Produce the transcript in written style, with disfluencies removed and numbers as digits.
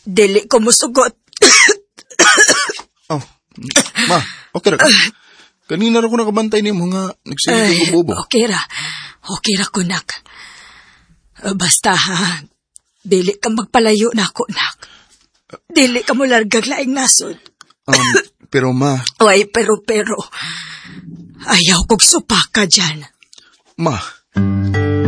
Dili ko musugot. Oh, ma, okay ra ka? Kanina ra ko nakabantay ni mga nagsigig ko bobo. Okay ra ko, nak. Basta ha, dili ka magpalayo na ako, nak. Dili ka mo largag laing nasod. Pero ma... Ay, pero, ayaw kong supaka dyan. Ma...